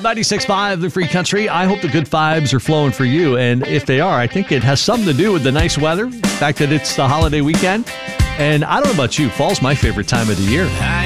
96.5 The Free Country. I hope the good vibes are flowing for you. And if they are, I think it has something to do with the nice weather, the fact that it's the holiday weekend. And I don't know about you, fall's my favorite time of the year.